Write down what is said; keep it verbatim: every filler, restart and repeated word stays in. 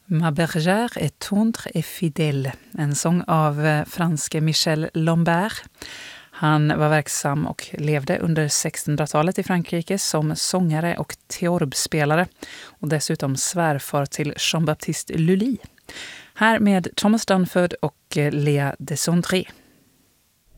Ma bergère est tendre et fidèle, en sång av eh, franske Michel Lombard. Han var verksam och levde under sextonhundratalet i Frankrike som sångare och theorbspelare och dessutom svärfar till Jean-Baptiste Lully. Här med Thomas Dunford och eh, Léa Desondré.